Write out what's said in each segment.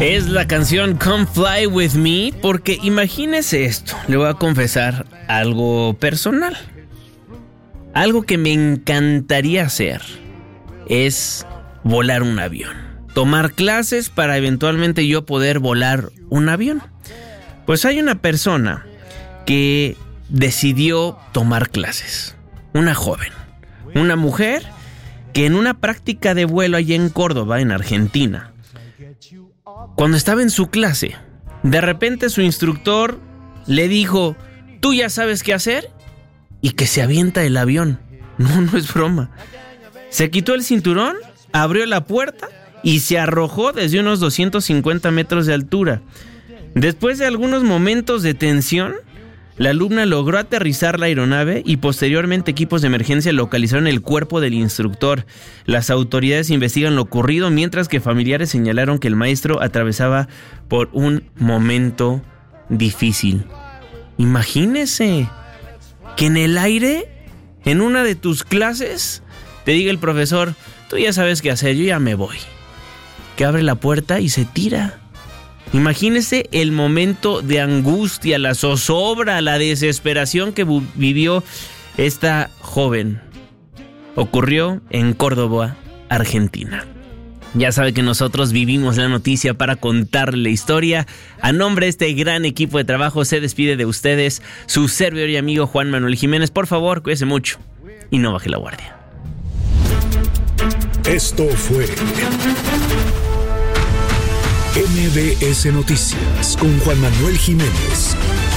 Es la canción Come Fly With Me, porque imagínese esto, le voy a confesar algo personal. Algo que me encantaría hacer es volar un avión. Tomar clases para eventualmente yo poder volar un avión. Pues hay una persona que decidió tomar clases. Una joven, una mujer que en una práctica de vuelo allá en Córdoba, en Argentina, cuando estaba en su clase, de repente su instructor le dijo: ¿tú ya sabes qué hacer? Y que se avienta el avión. No es broma. Se quitó el cinturón, abrió la puerta y se arrojó desde unos 250 metros de altura. Después de algunos momentos de tensión, la alumna logró aterrizar la aeronave y posteriormente equipos de emergencia localizaron el cuerpo del instructor. Las autoridades investigan lo ocurrido, mientras que familiares señalaron que el maestro atravesaba por un momento difícil. Imagínese que en el aire, en una de tus clases, te diga el profesor: tú ya sabes qué hacer, yo ya me voy. Que abre la puerta y se tira. Imagínese el momento de angustia, la zozobra, la desesperación que vivió esta joven. Ocurrió en Córdoba, Argentina. Ya sabe que nosotros vivimos la noticia para contarle la historia. A nombre de este gran equipo de trabajo se despide de ustedes su servidor y amigo Juan Manuel Jiménez. Por favor, cuídese mucho y no baje la guardia. Esto fue MBS Noticias con Juan Manuel Jiménez.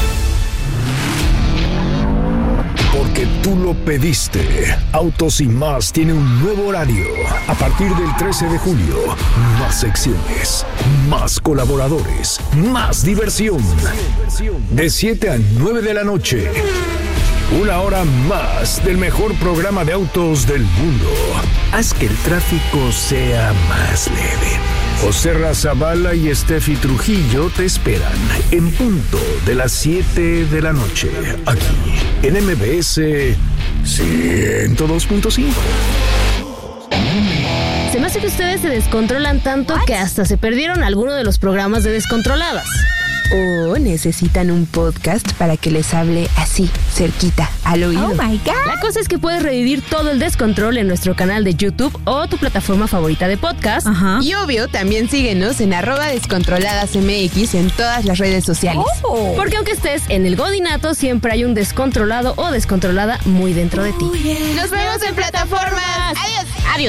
Porque tú lo pediste. Autos y Más tiene un nuevo horario. A partir del 13 de julio, más secciones, más colaboradores, más diversión. De 7 a 9 de la noche. Una hora más del mejor programa de autos del mundo. Haz que el tráfico sea más leve. José Razabala y Steffi Trujillo te esperan en punto de las 7 de la noche, aquí en MBS 102.5. Se me hace que ustedes se descontrolan tanto que hasta se perdieron alguno de los programas de Descontroladas. O necesitan un podcast para que les hable así, cerquita, al oído. ¡Oh, my God! La cosa es que puedes revivir todo el descontrol en nuestro canal de YouTube o tu plataforma favorita de podcast. Ajá. Y obvio, también síguenos en @descontroladasmx en todas las redes sociales. Oh. Porque aunque estés en el godinato, siempre hay un descontrolado o descontrolada muy dentro de ti. ¡Nos vemos en plataformas! ¡Adiós!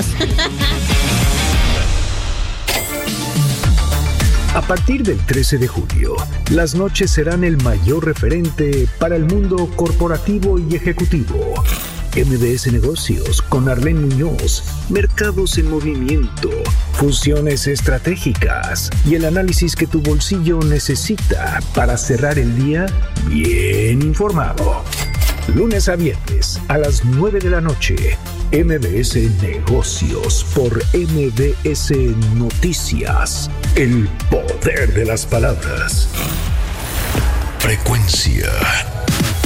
A partir del 13 de julio, las noches serán el mayor referente para el mundo corporativo y ejecutivo. MBS Negocios con Arlene Muñoz, mercados en movimiento, fusiones estratégicas y el análisis que tu bolsillo necesita para cerrar el día bien informado. Lunes a viernes a las 9 de la noche, MBS Negocios por MBS Noticias. El poder de las palabras. Frecuencia